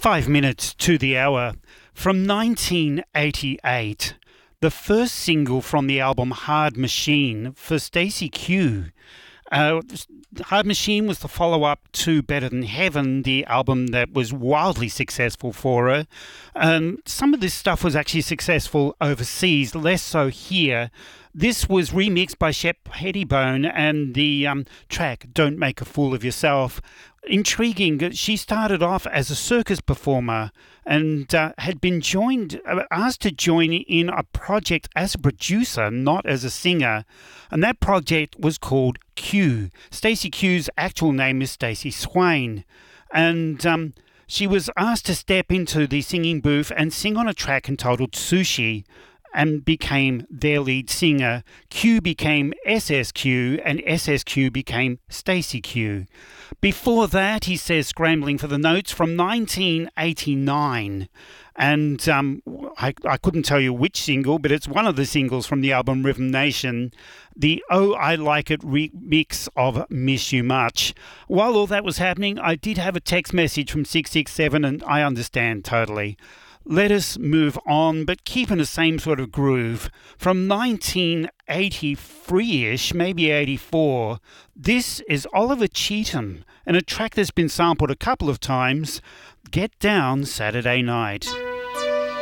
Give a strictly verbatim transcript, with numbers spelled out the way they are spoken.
Five minutes to the hour. From nineteen eighty-eight, the first single from the album Hard Machine for Stacey Q. Uh, Hard Machine was the follow-up to Better Than Heaven, the album that was wildly successful for her. Um, some of this stuff was actually successful overseas, less so here. This was remixed by Shep Pettibone, and the um, track Don't Make a Fool of Yourself. Intriguing, she started off as a circus performer and uh, had been joined, uh, asked to join in a project as a producer, not as a singer. And that project was called Q. Stacey Q's actual name is Stacey Swain. And um, she was asked to step into the singing booth and sing on a track entitled Sushi, and became their lead singer. Q became S S Q, and S S Q became Stacey Q. Before that, he says, scrambling for the notes, from nineteen eighty-nine. And um, I, I couldn't tell you which single, but it's one of the singles from the album Rhythm Nation, the Oh I Like It remix of Miss You Much. While all that was happening, I did have a text message from six six seven, and I understand totally. Let us move on, but keep in the same sort of groove. From nineteen eighty-three-ish, maybe eighty-four, this is Oliver Cheatham, and a track that's been sampled a couple of times, Get Down Saturday Night.